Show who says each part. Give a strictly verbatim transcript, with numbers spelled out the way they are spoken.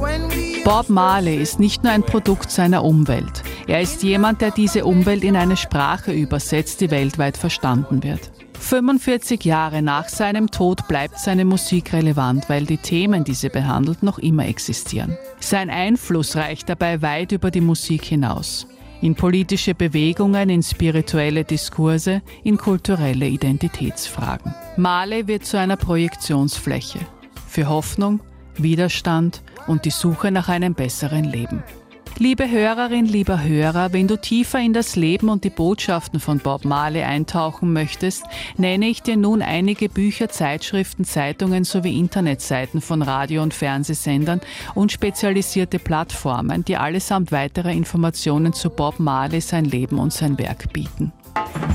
Speaker 1: Bob Marley ist nicht nur ein Produkt seiner Umwelt. Er ist jemand, der diese Umwelt in eine Sprache übersetzt, die weltweit verstanden wird. fünfundvierzig Jahre nach seinem Tod bleibt seine Musik relevant, weil die Themen, die sie behandelt, noch immer existieren. Sein Einfluss reicht dabei weit über die Musik hinaus. In politische Bewegungen, in spirituelle Diskurse, in kulturelle Identitätsfragen. Marley wird zu einer Projektionsfläche für Hoffnung, Widerstand und die Suche nach einem besseren Leben. Liebe Hörerin, lieber Hörer, wenn du tiefer in das Leben und die Botschaften von Bob Marley eintauchen möchtest, nenne ich dir nun einige Bücher, Zeitschriften, Zeitungen sowie Internetseiten von Radio- und Fernsehsendern und spezialisierte Plattformen, die allesamt weitere Informationen zu Bob Marley, sein Leben und sein Werk bieten.